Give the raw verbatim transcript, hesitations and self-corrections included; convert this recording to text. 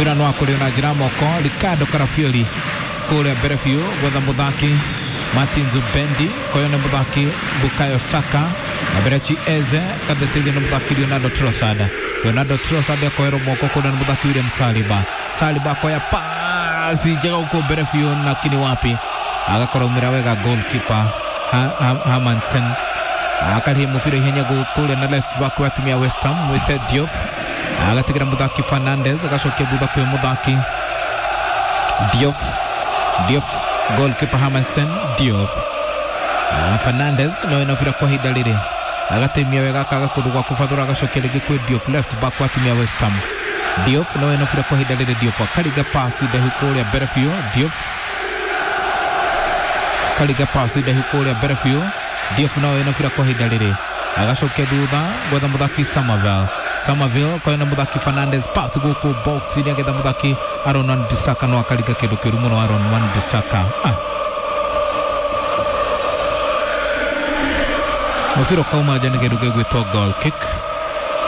mubira no akuri na njira moko Ricardo Carafiori kule Berefio gwetha muthaki Martin Zubendi koyo na muthaki Bukayo Saka na Berechi Eze kathetirio na muthaki Leonardo Trossard Leonardo Trossard akoero moko kule na muthaki William Saliba Saliba koya pasi njega uko Berefio na kini wapi agakora umira wega goalkeeper Hermansen akari mufira ihenya kule na left back wa timu ya West Ham mwite Diop agatikira muthaki Fernandez agacokia thutha kwi muthaki Diop Diop goalkeeper Hermansen Diop Fernandez no inafira kwa hida riri agatemia wega kaga kundu gwa kufathura agacokia rigi kwi Diop left back wa timu ya West Ham Diop no inafira kwa hida riri Diop akariga pasi de hukuri Berefio Diop kariga pasi de hukuri Berefio Diop no inafira kwa hida riri agacokia thutha gwetha muthaki Somerville Somerville kwa na muthaki Fernandez pass guku box ili agetha muthaki Aaron Wan-Bissaka no akariga kindu kiru muno Aaron Wan-Bissaka ah mufiro kauma jana kindu gigwitwo goal kick